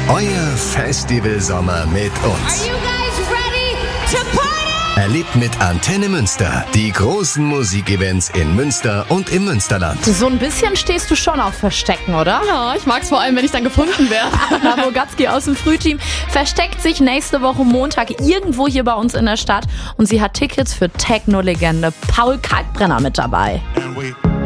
Euer Festivalsommer mit uns. Are you guys ready to party? Erlebt mit Antenne Münster die großen Musikevents in Münster und im Münsterland. So ein bisschen stehst du schon auf Verstecken, oder? Ja, ich mag's vor allem, wenn ich dann gefunden werde. Anna Bogatzki aus dem Frühteam versteckt sich nächste Woche Montag irgendwo hier bei uns in der Stadt und sie hat Tickets für Techno-Legende Paul Kalkbrenner mit dabei. And we